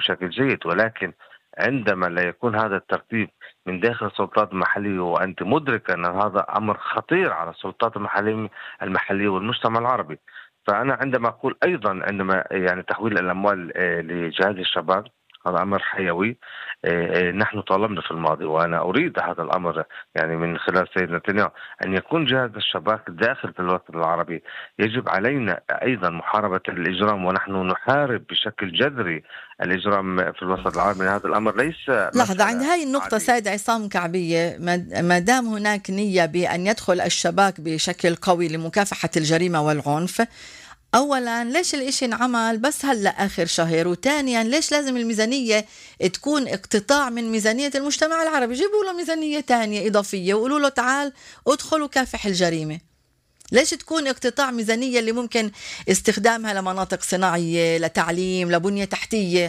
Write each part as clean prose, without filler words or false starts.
بشكل جيد، ولكن عندما لا يكون هذا الترتيب من داخل السلطات المحلية، وأنت مدرك أن هذا أمر خطير على السلطات المحلية والمجتمع العربي. فأنا عندما أقول أيضا، عندما يعني تحويل الأموال لجهاز الشباب، هذا أمر حيوي. نحن طالبنا في الماضي، وأنا أريد هذا الأمر يعني من خلال سيد نتنياهو أن يكون جهاز الشباك داخل في الوطن العربي. يجب علينا أيضا محاربة الإجرام، ونحن نحارب بشكل جذري الإجرام في الوطن العربي. هذا الأمر ليس لحظة، عند مسألة هاي النقطة عادية. سيد عصام كعبية، ما دام هناك نية بأن يدخل الشباك بشكل قوي لمكافحة الجريمة والعنف، أولا ليش الإشي انعمل بس هلأ آخر شهر؟ وثانيا ليش لازم الميزانية تكون اقتطاع من ميزانية المجتمع العربي؟ جيبوا له ميزانية تانية إضافية وقولوا له تعال ادخل وكافح الجريمة. ليش تكون اقتطاع ميزانية اللي ممكن استخدامها لمناطق صناعية، لتعليم، لبنية تحتية؟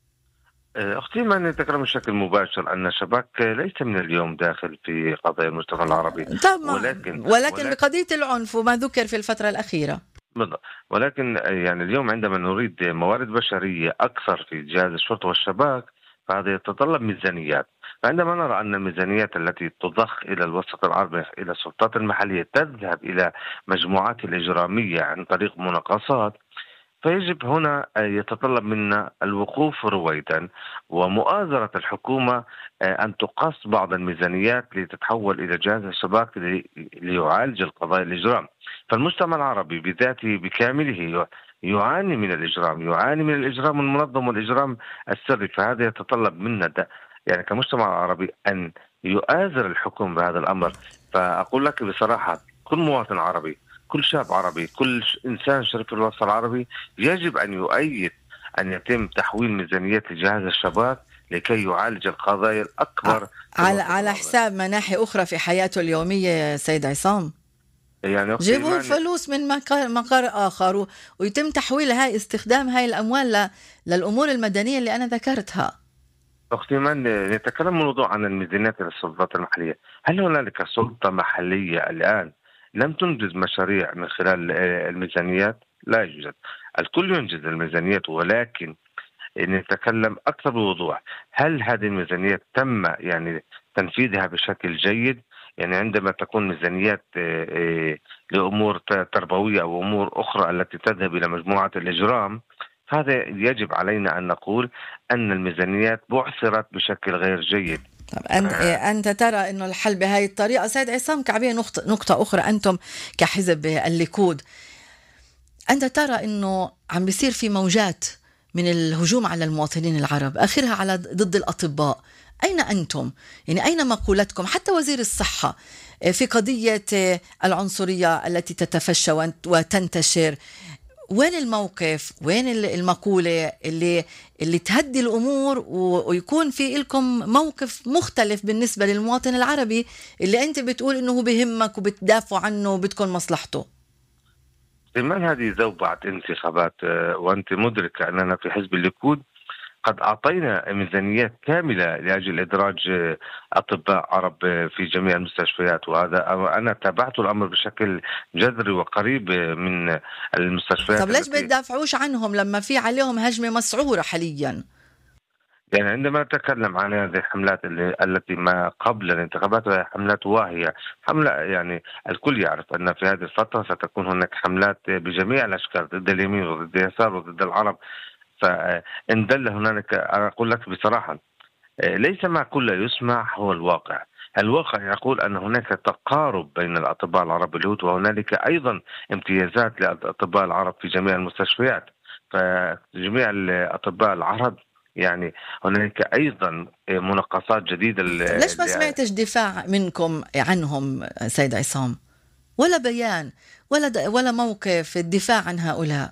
أختي، ما نتكلم بشكل مباشر أن الشباك ليس من اليوم داخل في قضايا المجتمع العربي، طبعا، ولكن ولكن بقضية العنف وما ذكر في الفترة الأخيرة. بالضبط. ولكن يعني اليوم عندما نريد موارد بشرية أكثر في جهاز الشرطة والشباك، فهذا يتطلب ميزانيات. فعندما نرى أن الميزانيات التي تضخ إلى الوسط العربي، إلى السلطات المحلية، تذهب إلى مجموعات الإجرامية عن طريق مناقصات، فيجب هنا يتطلب منا الوقوف رويدا ومؤازرة الحكومة، أن تقص بعض الميزانيات لتتحول إلى جهاز الشباك ليعالج القضايا الإجرام. فالمجتمع العربي بذاته بكامله يعاني من الإجرام، يعاني من الإجرام المنظم والإجرام السري. فهذا يتطلب منا يعني كمجتمع عربي أن يؤازر الحكومة بهذا الأمر. فأقول لك بصراحة، كل مواطن عربي، كل شاب عربي، كل إنسان شريف في الوطن العربي يجب أن يؤيد أن يتم تحويل ميزانية لجهاز الشباك لكي يعالج القضايا الأكبر على حساب مناحي أخرى في حياته اليومية سيد عصام. يعني جيبوا فلوس من مقر آخر ويتم تحويل هاي، استخدام هاي الأموال للأمور المدنية اللي أنا ذكرتها. أختي إيمان، نتكلم موضوع عن الميزانيات للسلطات المحلية. هل هنالك سلطة محلية الآن لم تنجز مشاريع من خلال الميزانيات؟ لا يوجد. الكل ينجز الميزانيات، ولكن نتكلم أكثر بوضوح. هل هذه الميزانيات تم يعني تنفيذها بشكل جيد؟ يعني عندما تكون ميزانيات لأمور تربوية أو أمور أخرى التي تذهب إلى مجموعة الإجرام، هذا يجب علينا أن نقول أن الميزانيات بعثرت بشكل غير جيد. أنت ترى أنه الحل بهاي الطريقة سيد عصام كعبية؟ نقطة أخرى، أنتم كحزب الليكود، أنت ترى أنه عم بيصير في موجات من الهجوم على المواطنين العرب، آخرها على ضد الأطباء. أين أنتم؟ يعني أين مقولتكم؟ حتى وزير الصحة في قضية العنصرية التي تتفشى وتنتشر، وين الموقف؟ وين المقولة اللي تهدي الأمور ويكون في لكم موقف مختلف بالنسبة للمواطن العربي اللي أنت بتقول إنه بهمك وبتدافع عنه وبتكون مصلحته؟ إيمان، هذه زوبعة انتخابات، وأنت مدركة أننا في حزب الليكود قد أعطينا ميزانيات كاملة لأجل إدراج أطباء عرب في جميع المستشفيات، وهذا أنا تابعت الأمر بشكل جذري وقريب من المستشفيات. طب ليش بتدافعوش عنهم لما في عليهم هجمة مسعورة حاليا؟ يعني عندما نتكلم عن هذه الحملات التي ما قبل الانتخابات، وهي حملات واهية، حملة يعني الكل يعرف أن في هذه الفترة ستكون هناك حملات بجميع الأشكال ضد اليمين وضد اليسار وضد العرب. فإن دل هنالك، أقول لك بصراحة، ليس ما كل يسمع هو الواقع. الواقع يقول أن هناك تقارب بين الأطباء العرب واليهود، وهنالك أيضا امتيازات للأطباء العرب في جميع المستشفيات. فجميع الأطباء العرب يعني هنالك أيضا مناقصات جديدة. ليش ما سمعتش دفاع منكم عنهم سيد عصام؟ ولا بيان ولا موقف الدفاع عن هؤلاء؟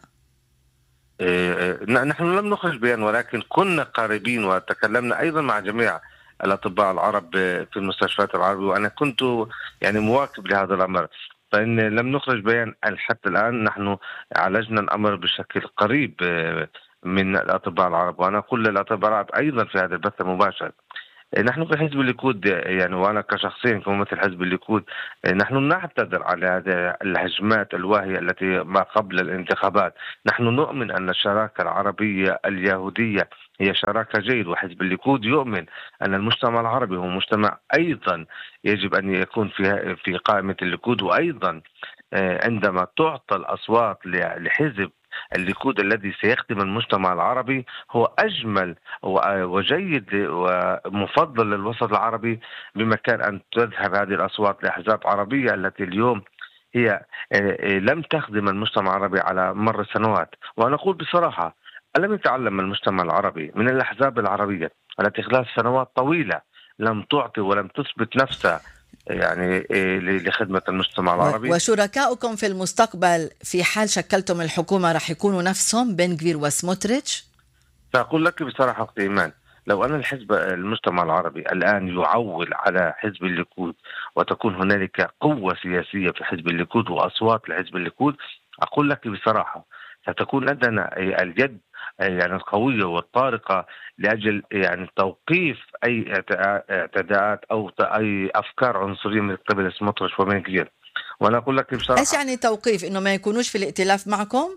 نحن لم نخرج بيان، ولكن كنا قريبين وتكلمنا أيضا مع جميع الأطباء العرب في المستشفيات العربية، وأنا كنت يعني مواكب لهذا الأمر. فإن لم نخرج بيان حتى الآن، نحن عالجنا الأمر بشكل قريب من الأطباء العرب. وأنا أقول للأطباء العرب أيضا في هذا البث المباشر، نحن في حزب الليكود يعني، وأنا كشخصيا كممثل حزب الليكود، نحن نعتذر على هذه الهجمات الواهية التي ما قبل الانتخابات. نحن نؤمن أن الشراكة العربية اليهودية هي شراكة جيد، وحزب الليكود يؤمن أن المجتمع العربي هو مجتمع أيضا يجب أن يكون في قائمة الليكود. وأيضا عندما تعطى الأصوات لحزب الليكود الذي سيخدم المجتمع العربي، هو أجمل وجيد ومفضل للوسط العربي، بمكان أن تذهب هذه الأصوات لأحزاب عربية التي اليوم هي لم تخدم المجتمع العربي على مر السنوات. وأنا أقول بصراحة، ألم يتعلم المجتمع العربي من الأحزاب العربية التي خلال سنوات طويلة لم تعطي ولم تثبت نفسها يعني لخدمة المجتمع العربي؟ وشركائكم في المستقبل في حال شكلتم الحكومة رح يكونوا نفسهم بن غفير وسموتريتش؟ سأقول لك بصراحة أختي إيمان، لو أن المجتمع العربي الآن يعول على حزب الليكود، وتكون هنالك قوة سياسية في حزب الليكود وأصوات لحزب الليكود، أقول لك بصراحة ستكون لدينا اليد يعني القوية والطارقة لأجل يعني توقيف أي اعتداءات أو أي أفكار عنصرية من قبل سموتريتش وبن غفير. وأنا أقول لك بصراحة، إيش يعني توقيف؟ إنه ما يكونوش في الائتلاف معكم؟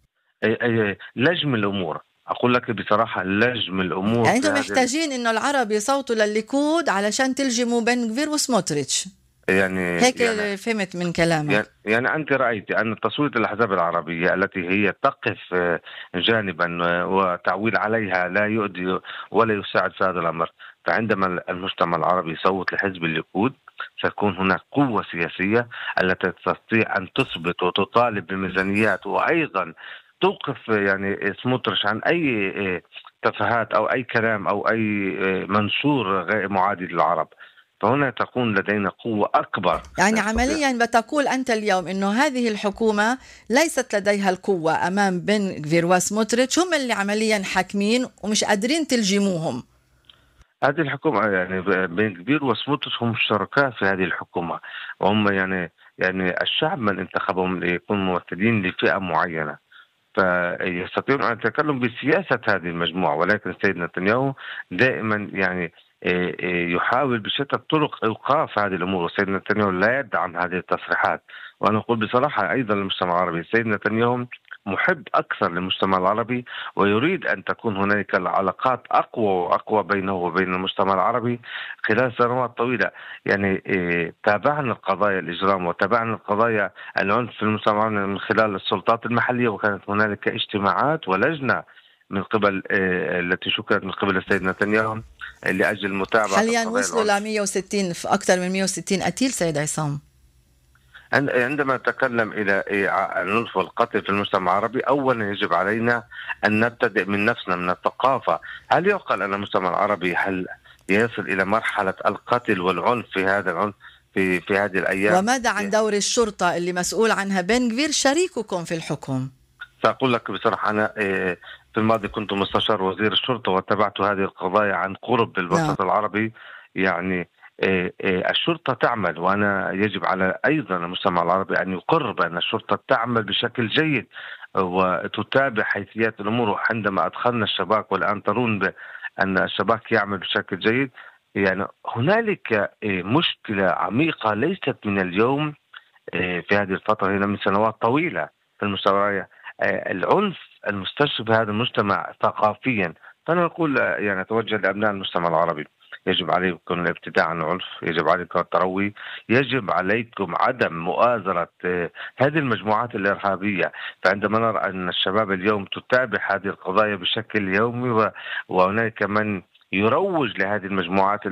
لجم الأمور. أقول لك بصراحة لجم الأمور يعني في أنتم هذه محتاجين إنه العرب يصوتوا للليكود علشان تلجموا بن غفير وسموتريتش، يعني هيك يعني فهمت من كلامك. يعني أنت رأيت أن تصويت الأحزاب العربية التي هي تقف جانبا وتعويل عليها لا يؤدي ولا يساعد في هذا الأمر. فعندما المجتمع العربي يصوت لحزب الليكود، ستكون هناك قوة سياسية التي تستطيع أن تثبت وتطالب بميزانيات، وأيضا توقف يعني سموتريتش عن أي تفاهات أو أي كلام أو أي منشور غير معادي للعرب. فهنا تكون لدينا قوة أكبر. يعني عمليا بتقول أنت اليوم أنه هذه الحكومة ليست لديها القوة أمام بن غفير وسموتريتش، هم اللي عمليا حاكمين ومش قادرين تلجموهم. هذه الحكومة يعني بن غفير وسموتريتش هم الشركاء في هذه الحكومة، وهم يعني الشعب من انتخبهم ليكونوا ممثلين لفئة معينة، فيستطيعون أن يتكلموا بسياسة هذه المجموعة. ولكن السيد نتنياهو دائما يعني يحاول بشتى الطرق إيقاف هذه الأمور، والسيد نتنياهو لا يدعم هذه التصريحات. وأنا أقول بصراحة أيضا للمجتمع العربي، السيد نتنياهو محب أكثر للمجتمع العربي، ويريد أن تكون هناك العلاقات أقوى وأقوى بينه وبين المجتمع العربي خلال سنوات طويلة. يعني تابعنا القضايا الإجرام وتابعنا القضايا العنف في المجتمع العربي من خلال السلطات المحلية، وكانت هنالك اجتماعات ولجنة من قبل التي شكلت من قبل السيد نتنياهو لأجل متابعة حاليا وصلوا ل 160 في أكثر من 160 قتيل سيد عصام. عندما نتكلم إلى العنف والقتل في المجتمع العربي، أولا يجب علينا أن نبتدئ من نفسنا، من الثقافة. هل يعقل أن المجتمع العربي هل يصل إلى مرحلة القتل والعنف في هذا العنف في هذه الأيام؟ وماذا عن دور الشرطة اللي مسؤول عنها بن غفير شريككم في الحكم؟ سأقول لك بصراحة، أنا في الماضي كنت مستشار وزير الشرطة وتابعت هذه القضايا عن قرب بالوسط العربي. يعني الشرطة تعمل، وأنا يجب على أيضا المجتمع العربي أن يقر بأن الشرطة تعمل بشكل جيد وتتابع حيثيات الأمور. عندما أدخلنا الشباك والآن ترون بأن الشباك يعمل بشكل جيد. يعني هنالك مشكلة عميقة ليست من اليوم، في هذه الفترة هنا من سنوات طويلة في المجتمع. العنف المستشري في هذا المجتمع ثقافيا. فأنا أقول يعني أتوجه لأبناء المجتمع العربي، يجب عليكم الابتعاد عن العنف، يجب عليكم التروي، يجب عليكم عدم مؤازرة هذه المجموعات الإرهابية. فعندما نرى أن الشباب اليوم تتابع هذه القضايا بشكل يومي، وهناك من يروج لهذه المجموعات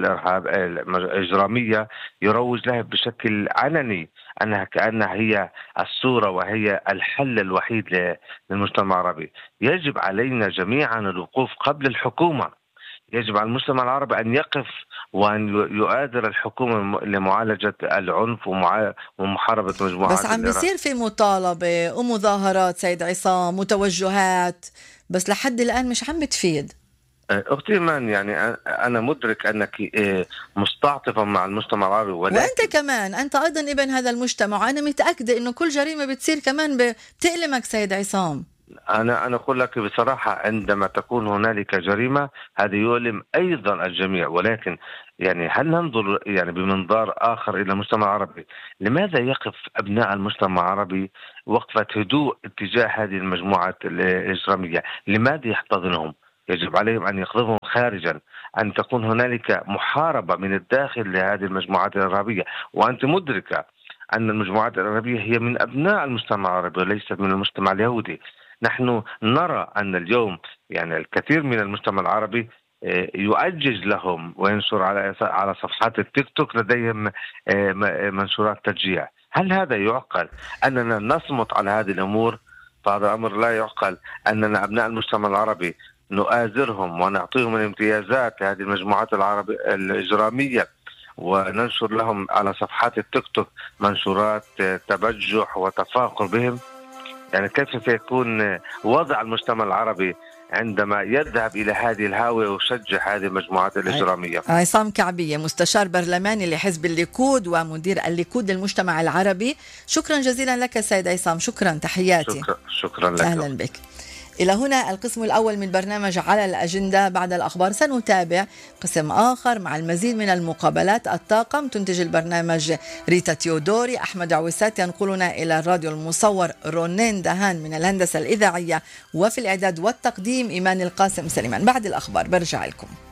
الإجرامية، يروج لها بشكل علني أنها كأنها هي الصورة وهي الحل الوحيد للمجتمع العربي. يجب علينا جميعا الوقوف قبل الحكومة. يجب على المجتمع العربي أن يقف وأن يؤازر الحكومة لمعالجة العنف ومحاربة مجموعات بس عم بيصير في مطالبة ومظاهرات سيد عصام وتوجهات، بس لحد الآن مش عم بتفيد. أختي إيمان، يعني أنا مدرك أنك مستعطفة مع المجتمع العربي، وأنت كمان أنت أيضا ابن هذا المجتمع، وأنا متأكدة أنه كل جريمة بتصير كمان بتألمك سيد عصام. أنا أقول لك بصراحة، عندما تكون هنالك جريمة هذا يؤلم أيضا الجميع. ولكن يعني هل ننظر يعني بمنظار آخر إلى المجتمع العربي؟ لماذا يقف أبناء المجتمع العربي وقفة هدوء اتجاه هذه المجموعات الإجرامية؟ لماذا يحتضنهم؟ يجب عليهم أن يقذفهم خارجا، أن تكون هنالك محاربة من الداخل لهذه المجموعات الإرهابية. وأنت مدركة أن المجموعات الإرهابية هي من أبناء المجتمع العربي وليست من المجتمع اليهودي. نحن نرى أن اليوم يعني الكثير من المجتمع العربي يؤجج لهم وينشر على صفحات التيك توك لديهم منشورات تشجيع. هل هذا يعقل أننا نصمت على هذه الأمور؟ فهذا أمر لا يعقل أننا أبناء المجتمع العربي نؤازرهم ونعطيهم الامتيازات لهذه المجموعات الإجرامية وننشر لهم على صفحات التيك توك منشورات تبجح وتفاخر بهم. يعني كيف سيكون وضع المجتمع العربي عندما يذهب إلى هذه الهاوية ويشجع هذه المجموعات الإجرامية؟ عصام كعبية، مستشار برلماني لحزب الليكود ومدير الليكود للمجتمع العربي، شكرا جزيلا لك سيد عصام. شكرا، تحياتي. شكرا لك. أهلا بك. إلى هنا القسم الأول من برنامج على الأجندة. بعد الأخبار سنتابع قسم آخر مع المزيد من المقابلات. الطاقم تنتج البرنامج ريتا تيودوري، أحمد عويسات ينقلنا إلى الراديو المصور رونين دهان من الهندسة الإذاعية، وفي الإعداد والتقديم إيمان القاسم سليمان. بعد الأخبار برجع لكم.